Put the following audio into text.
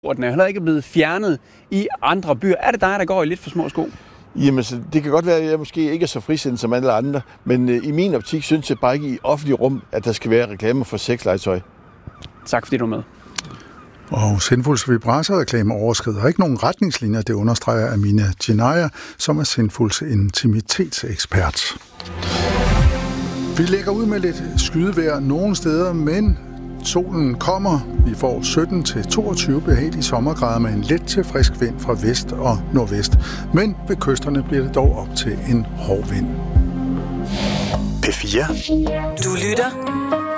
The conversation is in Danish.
og den er heller ikke blevet fjernet i andre byer. Er det dig, der går i lidt for små sko? Jamen, så det kan godt være, at jeg måske ikke er så frisindet som alle andre, men i min optik synes jeg bare ikke i offentlig rum, at der skal være reklamer for sexlegetøj. Tak fordi du er med. Og Sinfuls vibratorreklame overskrider ikke nogen retningslinjer, det understreger Amina Jinaya, som er Sinfuls intimitetsekspert. Vi lægger ud med lidt skydevejr nogle steder, men solen kommer. Vi får 17-22 behagelige sommergrader med en let til frisk vind fra vest og nordvest. Men ved kysterne bliver det dog op til en hård vind. P4. Du lytter